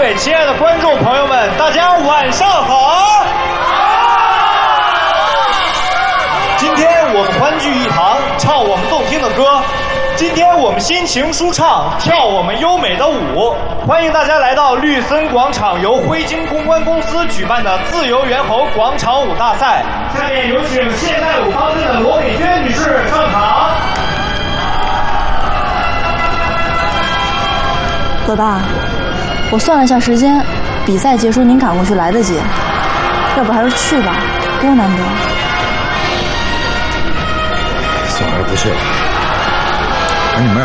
位亲爱的观众朋友们，大家晚上好！今天我们欢聚一堂，唱我们动听的歌。今天我们心情舒畅，跳我们优美的舞。欢迎大家来到绿森广场由辉晶公关公司举办的自由猿猴广场舞大赛。下面有请现代舞方阵的罗美娟女士上场。 老大，我算了一下时间，比赛结束您赶过去来得及，要不还是去吧，多难得。 算而不去了。哎，你们俩